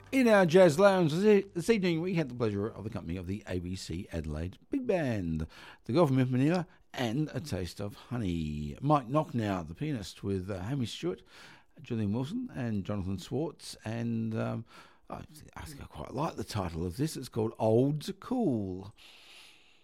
In our jazz lounge this evening, we had the pleasure of the company of the ABC Adelaide Big Band, the Girl from Ipanema, and A Taste of Honey. Mike Knocknow, the pianist, with Hamish Stewart, Julian Wilson, and Jonathan Swartz. And I quite like the title of this. It's called Old Cool.